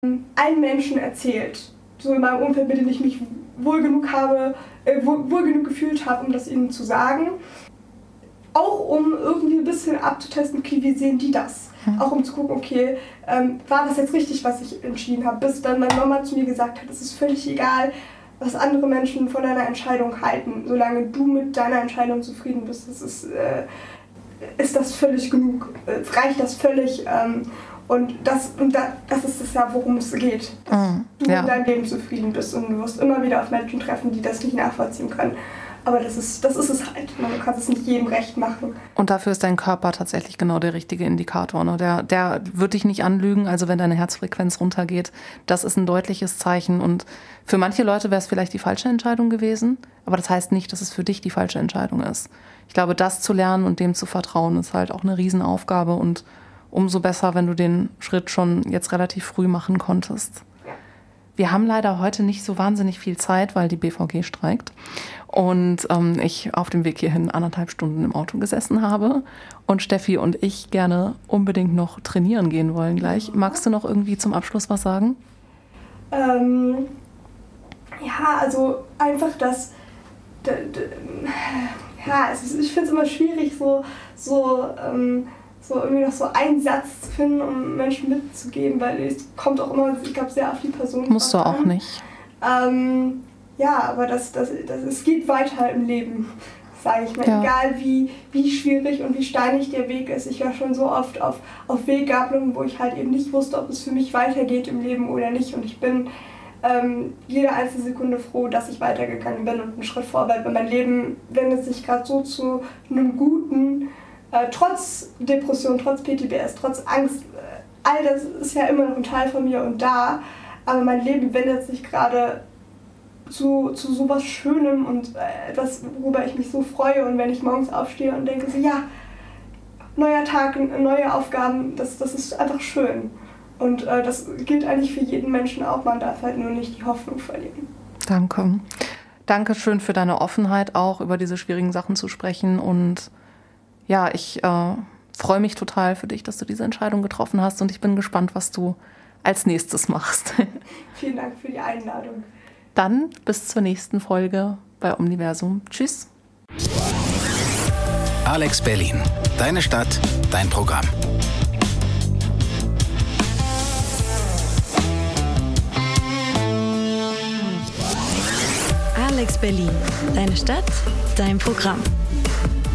allen Menschen erzählt. So in meinem Umfeld, mit dem ich mich wohl genug gefühlt habe, um das ihnen zu sagen. Auch um irgendwie ein bisschen abzutesten, okay, wie sehen die das? Auch um zu gucken, okay, war das jetzt richtig, was ich entschieden habe? Bis dann meine Mama zu mir gesagt hat, es ist völlig egal, was andere Menschen von deiner Entscheidung halten. Solange du mit deiner Entscheidung zufrieden bist, ist das völlig genug, reicht das völlig. Und das ist es ja, worum es geht. Dass du in deinem Leben zufrieden bist und du wirst immer wieder auf Menschen treffen, die das nicht nachvollziehen können. Aber das ist es halt. Man kann es nicht jedem recht machen. Und dafür ist dein Körper tatsächlich genau der richtige Indikator. Ne? Der wird dich nicht anlügen. Also wenn deine Herzfrequenz runtergeht, das ist ein deutliches Zeichen. Und für manche Leute wäre es vielleicht die falsche Entscheidung gewesen. Aber das heißt nicht, dass es für dich die falsche Entscheidung ist. Ich glaube, das zu lernen und dem zu vertrauen, ist halt auch eine Riesenaufgabe. Und umso besser, wenn du den Schritt schon jetzt relativ früh machen konntest. Wir haben leider heute nicht so wahnsinnig viel Zeit, weil die BVG streikt. Und ich auf dem Weg hierhin 1,5 Stunden im Auto gesessen habe. Und Steffi und ich gerne unbedingt noch trainieren gehen wollen gleich. Magst du noch irgendwie zum Abschluss was sagen? Ja, also einfach das... ich finde es immer schwierig, so irgendwie noch so einen Satz zu finden, um Menschen mitzugeben, weil es kommt auch immer, ich glaube, sehr auf die Person. Musst du auch an. nicht. Aber es geht weiter im Leben, sage ich mal. Ja. Egal wie schwierig und wie steinig der Weg ist. Ich war schon so oft auf Weggabelungen, wo ich halt eben nicht wusste, ob es für mich weitergeht im Leben oder nicht. Und ich bin jede einzelne Sekunde froh, dass ich weitergegangen bin und einen Schritt vorwärts. Weil mein Leben wendet sich gerade so zu einem guten, trotz Depression, trotz PTBS, trotz Angst, all das ist ja immer noch ein Teil von mir und da. Aber mein Leben wendet sich gerade zu sowas Schönem und etwas, worüber ich mich so freue. Und wenn ich morgens aufstehe und denke so, ja, neuer Tag, neue Aufgaben, das ist einfach schön. Und das gilt eigentlich für jeden Menschen auch. Man darf halt nur nicht die Hoffnung verlieren. Danke. Dankeschön für deine Offenheit, auch über diese schwierigen Sachen zu sprechen. Und ja, ich freue mich total für dich, dass du diese Entscheidung getroffen hast. Und ich bin gespannt, was du als nächstes machst. Vielen Dank für die Einladung. Dann bis zur nächsten Folge bei Omniversum. Tschüss. Alex Berlin. Deine Stadt, dein Programm. Alex Berlin. Deine Stadt, dein Programm.